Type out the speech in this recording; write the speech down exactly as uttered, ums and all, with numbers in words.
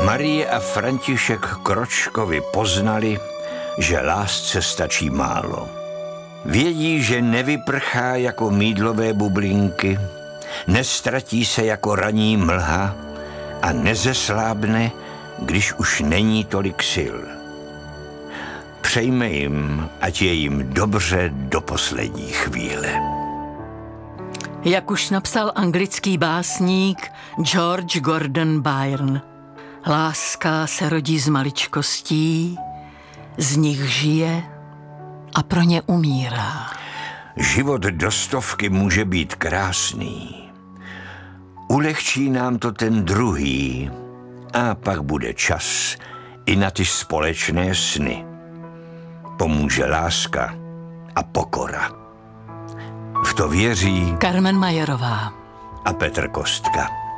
Marie a František Kročkovi poznali, že lásce stačí málo. Vědí, že nevyprchá jako mýdlové bublinky, nestratí se jako ranní mlha a nezeslábne, když už není tolik sil. Přejme jim, ať je jim dobře do poslední chvíle. Jak už napsal anglický básník George Gordon Byron, láska se rodí z maličkostí, z nich žije a pro ně umírá. Život do stovky může být krásný. Ulehčí nám to ten druhý a pak bude čas i na ty společné sny. Pomůže láska a pokora. V to věří Carmen Majerová a Petr Kostka.